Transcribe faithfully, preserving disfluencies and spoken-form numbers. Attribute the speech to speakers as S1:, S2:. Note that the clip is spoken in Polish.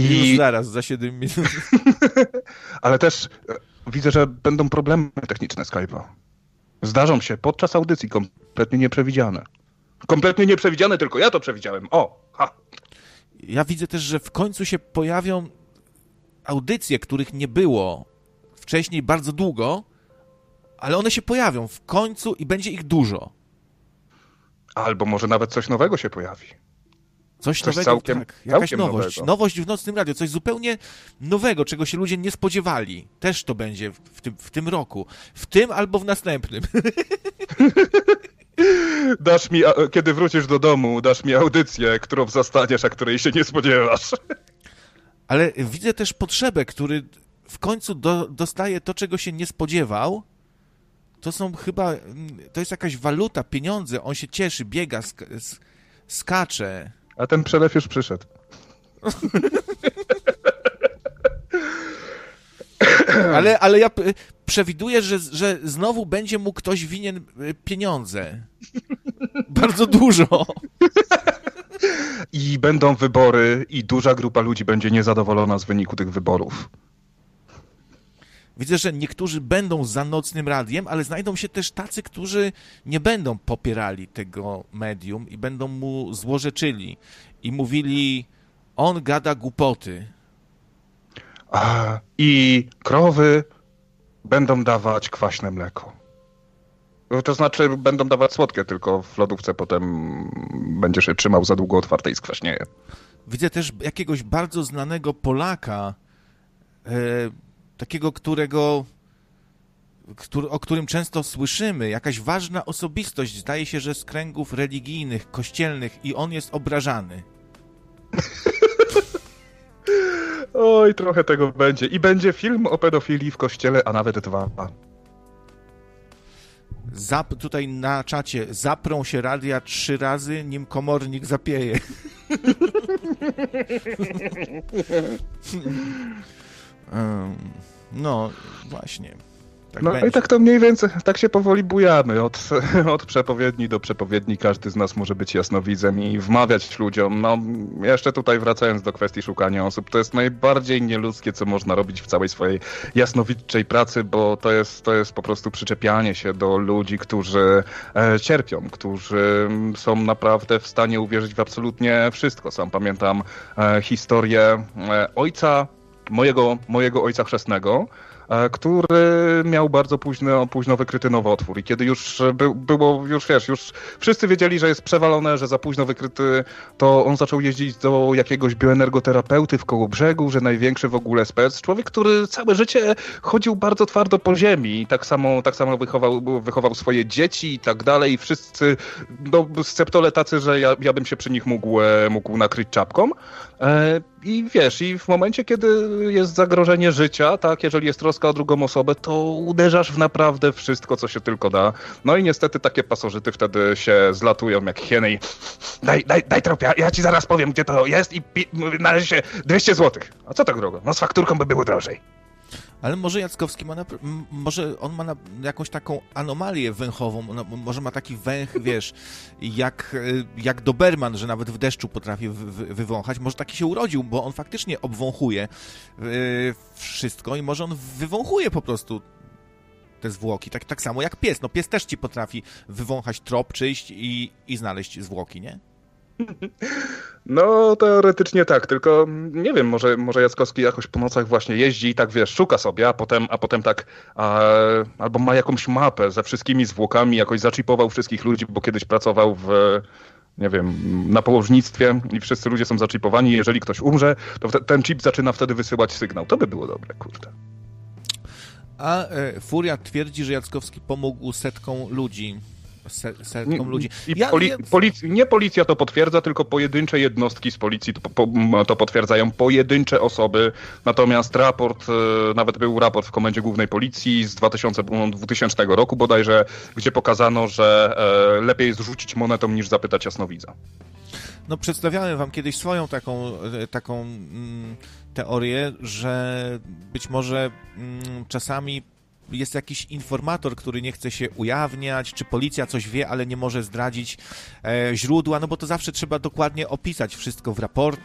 S1: I... Już zaraz, za siedem minut.
S2: Ale też widzę, że będą problemy techniczne Skype'a. Zdarzą się podczas audycji kompletnie nieprzewidziane. Kompletnie nieprzewidziane, tylko ja to przewidziałem. O, ha.
S1: Ja widzę też, że w końcu się pojawią audycje, których nie było wcześniej bardzo długo, ale one się pojawią w końcu i będzie ich dużo.
S2: Albo może nawet coś nowego się pojawi.
S1: Coś, coś nowego, całkiem, tak. Jakaś całkiem nowość. Nowego. Nowość w Nocnym Radiu, coś zupełnie nowego, czego się ludzie nie spodziewali. Też to będzie w, w, tym, w tym roku. W tym albo w następnym.
S2: Dasz mi, kiedy wrócisz do domu, dasz mi audycję, którą zastaniesz, a której się nie spodziewasz.
S1: Ale widzę też potrzebę, który w końcu do, dostaje to, czego się nie spodziewał. To są chyba, to jest jakaś waluta, pieniądze, on się cieszy, biega, sk sk skacze.
S2: A ten przelew już przyszedł.
S1: ale, ale ja przewiduję, że, że znowu będzie mu ktoś winien pieniądze. Bardzo dużo.
S2: I będą wybory i duża grupa ludzi będzie niezadowolona z wyniku tych wyborów.
S1: Widzę, że niektórzy będą za Nocnym Radiem, ale znajdą się też tacy, którzy nie będą popierali tego medium i będą mu złorzeczyli i mówili, on gada głupoty.
S2: A, i krowy będą dawać kwaśne mleko. To znaczy będą dawać słodkie, tylko w lodówce potem będziesz się trzymał za długo otwarte i skwaśnieje.
S1: Widzę też jakiegoś bardzo znanego Polaka, e, takiego, którego, który, o którym często słyszymy, jakaś ważna osobistość, zdaje się, że z kręgów religijnych, kościelnych i on jest obrażany.
S2: Oj, trochę tego będzie. I będzie film o pedofilii w kościele, a nawet dwa.
S1: Zap, tutaj na czacie zaprą się radia trzy razy, nim komornik zapieje. um, no, właśnie. Tak
S2: no będzie. I tak to mniej więcej, tak się powoli bujamy. Od, od przepowiedni do przepowiedni każdy z nas może być jasnowidzem i wmawiać ludziom. No, jeszcze tutaj wracając do kwestii szukania osób, to jest najbardziej nieludzkie, co można robić w całej swojej jasnowiczej pracy, bo to jest, to jest po prostu przyczepianie się do ludzi, którzy e, cierpią, którzy są naprawdę w stanie uwierzyć w absolutnie wszystko. Sam pamiętam e, historię e, ojca, mojego, mojego ojca chrzestnego, który miał bardzo późno, późno wykryty nowotwór i kiedy już by, było, już wiesz, już wszyscy wiedzieli, że jest przewalone, że za późno wykryty, to on zaczął jeździć do jakiegoś bioenergoterapeuty w Kołobrzegu, że największy w ogóle spec. Człowiek, który całe życie chodził bardzo twardo po ziemi i tak samo, tak samo wychował, wychował swoje dzieci i tak dalej. Wszyscy, no, sceptole tacy, że ja, ja bym się przy nich mógł, mógł nakryć czapką. I wiesz, i w momencie, kiedy jest zagrożenie życia, tak, jeżeli jest troska o drugą osobę, to uderzasz w naprawdę wszystko, co się tylko da. No i niestety takie pasożyty wtedy się zlatują jak hieny i daj, daj, daj trop, ja, ja ci zaraz powiem, gdzie to jest i pi- należy się dwieście złotych. A co tak drogo? No z fakturką by było drożej.
S1: Ale może Jackowski ma, na, może on ma na, jakąś taką anomalię węchową, no, może ma taki węch, wiesz, jak, jak Doberman, że nawet w deszczu potrafi wy, wywąchać, może taki się urodził, bo on faktycznie obwąchuje yy, wszystko i może on wywąchuje po prostu te zwłoki, tak, tak samo jak pies, no pies też ci potrafi wywąchać trop czyjś i, i znaleźć zwłoki, nie?
S2: No, teoretycznie tak, tylko nie wiem, może, może Jackowski jakoś po nocach właśnie jeździ i tak, wiesz, szuka sobie, a potem, a potem tak, a, albo ma jakąś mapę ze wszystkimi zwłokami, jakoś zaczipował wszystkich ludzi, bo kiedyś pracował w, nie wiem, na położnictwie i wszyscy ludzie są zaczipowani, jeżeli ktoś umrze, to te, ten chip zaczyna wtedy wysyłać sygnał. To by było dobre, kurde.
S1: A e, Furia twierdzi, że Jackowski pomógł setkom ludzi. setkom ludzi.
S2: I ja, poli- ja... Polic- nie policja to potwierdza, tylko pojedyncze jednostki z policji to, po, to potwierdzają, pojedyncze osoby. Natomiast raport, nawet był raport w Komendzie Głównej Policji z dwutysięcznego roku bodajże, gdzie pokazano, że e, lepiej jest rzucić monetą niż zapytać jasnowidza.
S1: No przedstawiałem wam kiedyś swoją taką, taką mm, teorię, że być może mm, czasami jest jakiś informator, który nie chce się ujawniać, czy policja coś wie, ale nie może zdradzić e, źródła, no bo to zawsze trzeba dokładnie opisać wszystko w raporcie,